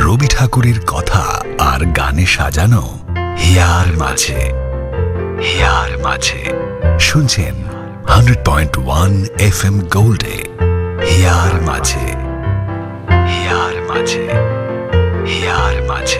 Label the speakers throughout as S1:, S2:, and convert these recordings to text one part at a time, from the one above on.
S1: রবি ঠাকুরের কথা আর গানে সাজানো হিয়ার মাঝে। হিয়ার মাঝে শুনছেন 100.1 FM গোল্ডে। হিয়ার মাঝে, হিয়ার মাঝে, হিয়ার মাঝে।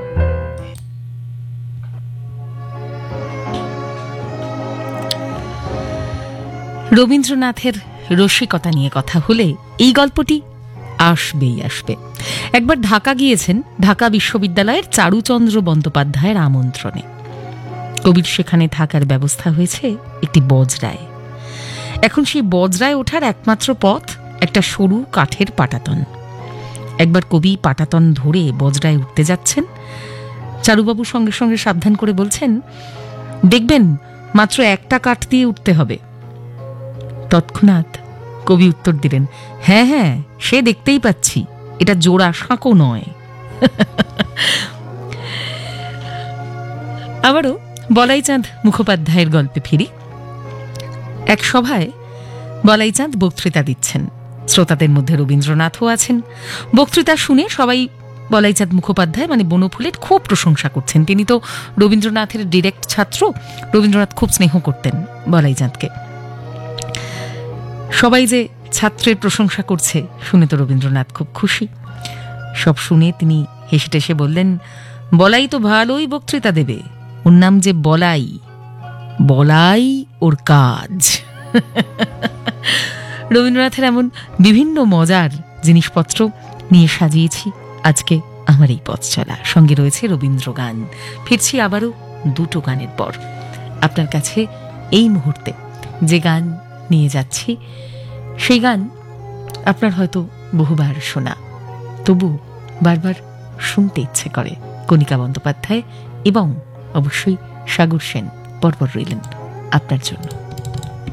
S2: রবীন্দ্রনাথের রসিকতা নিয়ে কথা হলে এই গল্পটি আসবেই আসবে। একবার ঢাকা গিয়েছেন ঢাকা বিশ্ববিদ্যালয়ের চারুচন্দ্র বন্দ্যোপাধ্যায়ের আমন্ত্রণে। কবির সেখানে থাকার ব্যবস্থা হয়েছে একটি বজরায়। এখন সেই বজরায় ওঠার একমাত্র পথ একটা সরু কাঠের পাটাতন। একবার কবি পাটাতন ধরে বজরায় উঠতে যাচ্ছেন, চারুবাবু সঙ্গে সঙ্গে সাবধান করে বলছেন, দেখবেন মাত্র একটা কাঠ দিয়ে উঠতে হবে। তৎক্ষণাৎ কবি উত্তর দিলেন, হ্যাঁ হ্যাঁ, সে দেখতেই পাচ্ছি, এটা জোড়া সাঁকো নয়। আবারও বলাইচাঁদ মুখোপাধ্যায়ের গল্পে ফিরি। এক সভায় বলাইচাঁদ বক্তৃতা দিচ্ছেন, শ্রোতাদের মধ্যে রবীন্দ্রনাথও আছেন। বক্তৃতা শুনে সবাই বলাইচাঁদ মুখোপাধ্যায় মানে বনফুলের খুব প্রশংসা করছেন। তিনি তো রবীন্দ্রনাথের ডিরেক্ট ছাত্র, রবীন্দ্রনাথ খুব স্নেহ করতেন বলাইচাঁদকে। সবাই যে ছাত্রের প্রশংসা করছে শুনে তো রবীন্দ্রনাথ খুব খুশি। সব শুনে তিনি হেসে টেসে বললেন, বলাই তো ভালোই বক্তৃতা দেবে, ওর নাম যে বলাই, বলাই ওর কাজ। রবীন্দ্রনাথের এমন বিভিন্ন মজার জিনিসপত্র নিয়ে সাজিয়েছি আজকে আমার এই পথ চলা। সঙ্গে রয়েছে রবীন্দ্র গান। ফিরছি আবারও দুটো গানের পর। আপনার কাছে এই মুহূর্তে যে গান নিয়ে যাচ্ছি সেই গান আপনার হয়তো বহুবার শোনা, তবু বারবার শুনতে ইচ্ছে করে। কণিকা বন্দ্যোপাধ্যায় এবং অবশ্যই সাগর সেন পরপর রইলেন আপনার জন্য।